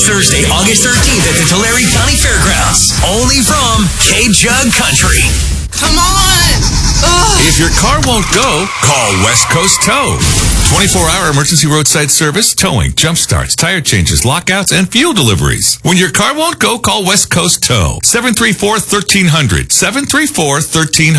Thursday, August 13th at the Tulare County Fairgrounds. Only from K-Jug Country. Come on! Ugh. If your car won't go, call West Coast Tow. 24-hour emergency roadside service, towing, jump starts, tire changes, lockouts, and fuel deliveries. When your car won't go, call West Coast Tow. 734-1300. 734-1300.